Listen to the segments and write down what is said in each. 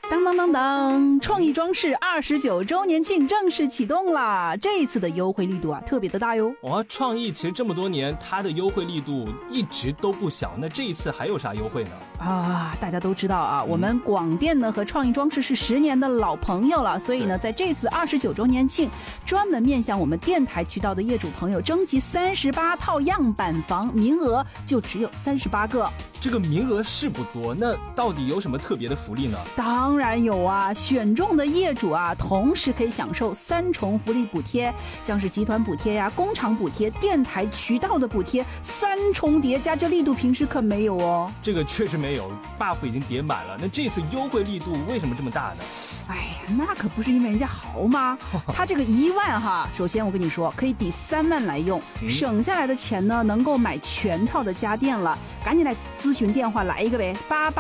当当当当！创意装饰29周年庆正式启动啦！这一次的优惠力度啊，特别的大哟。 哇，创意其实这么多年，它的优惠力度一直都不小。那这一次还有啥优惠呢？ 啊，大家都知道啊，我们广电呢和创意装饰是10年的老朋友了，所以呢，在这次29周年庆，专门面向我们电台渠道的业主朋友征集38套样板房，名额就只有38个。 这个名额是不多，那到底有什么特别的福利呢？ 当然有啊，选中的业主啊，同时可以享受3重福利补贴，像是集团补贴呀、工厂补贴、电台渠道的补贴，3重叠加，这力度平时可没有哦。 这个确实没有 ，buff 已经叠满了。那这次优惠力度为什么这么大呢？ 哎呀，那可不是因为人家豪吗？他这个1万哈，首先我跟你说，可以抵3万来用，省下来的钱呢，能够买全套的家电了。赶紧来咨询电话来一个呗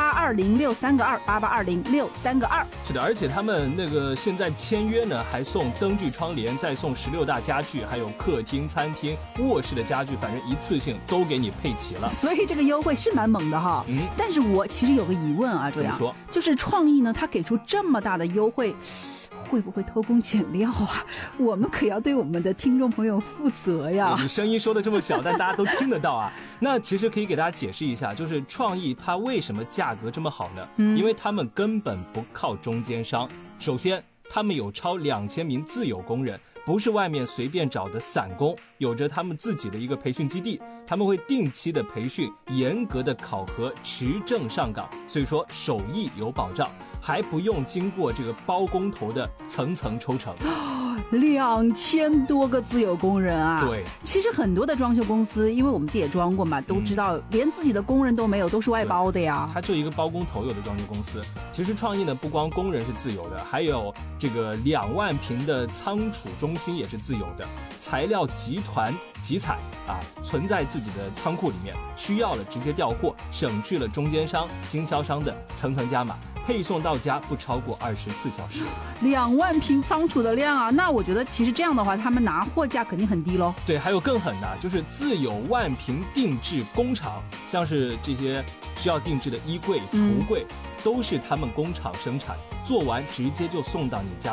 ，88206322，88206322。 是的，而且他们那个现在签约呢，还送灯具窗帘，再送16大家具，还有客厅、餐厅、卧室的家具，反正一次性都给你配齐了。 所以这个优惠是蛮猛的哈。但是我其实有个疑问啊，这样说就是创意呢，他给出这么大的优惠，会不会偷工减料啊？我们可要对我们的听众朋友负责呀。 你声音说的这么小，但大家都听得到啊。那其实可以给大家解释一下，就是创意它为什么价格这么好呢？因为他们根本不靠中间商。首先，他们有超2000名自有工人，不是外面随便找的散工，有着他们自己的一个培训基地，他们会定期的培训，严格的考核，持证上岗，所以说手艺有保障，还不用经过这个包工头的层层抽成。 2000多个自有工人啊！ 对， 其实很多的装修公司，因为我们自己也装过嘛，都知道连自己的工人都没有，都是外包的呀。 他就一个包工头有的装修公司。其实创意呢，不光工人是自有的，还有这个2万平的仓储中心也是自有的，材料集团集采啊，存在自己的仓库里面，需要了直接调货，省去了中间商、经销商的层层加码。配送到家不超过24小时。 2万平仓储的量啊，那我觉得其实这样的话，他们拿货价肯定很低咯。 对，还有更狠的，就是自有万平定制工厂，像是这些需要定制的衣柜、橱柜，都是他们工厂生产，做完直接就送到你家。